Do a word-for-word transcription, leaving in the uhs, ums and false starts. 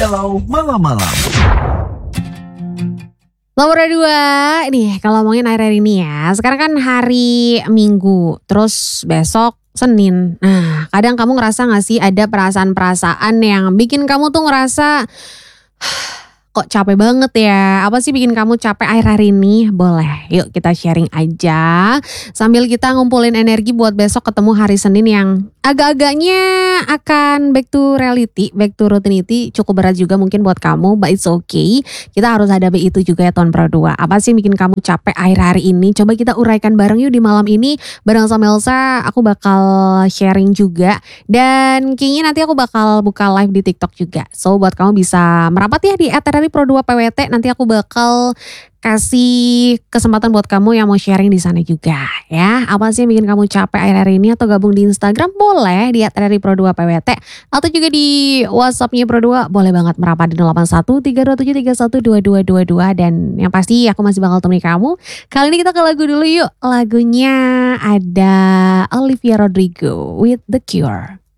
Hello, malam-malam. Nomor dua, nih kalau ngomongin akhir-akhir ini ya. Sekarang kan hari Minggu, terus besok Senin. Nah, kadang kamu ngerasa gak sih ada perasaan-perasaan yang bikin kamu tuh ngerasa kok capek banget ya. Apa sih bikin kamu capek akhir-akhir ini? Boleh, yuk kita sharing aja. Sambil kita ngumpulin energi buat besok ketemu hari Senin yang agak-agaknya akan back to reality, back to routinity. Cukup berat juga mungkin buat kamu, but it's okay. Kita harus hadapi itu juga ya tahun Pro dua. Apa sih bikin kamu capek akhir-hari ini? Coba kita uraikan bareng yuk di malam ini. Bareng sama Elsa, aku bakal sharing juga. Dan kayaknya nanti aku bakal buka live di TikTok juga. So buat kamu bisa merapat ya di at r r i pro dua p w t. Nanti aku bakal kasih kesempatan buat kamu yang mau sharing di sana juga ya. Apa sih yang bikin kamu capek akhir-akhir ini? Atau gabung di Instagram boleh di at r r i pro dua p w t. Atau juga di WhatsAppnya Pro dua boleh banget merapat di nol delapan satu tiga dua tujuh tiga satu dua dua dua dua. Dan yang pasti aku masih bakal temani kamu. Kali ini kita ke lagu dulu yuk. Lagunya ada Olivia Rodrigo with The Cure.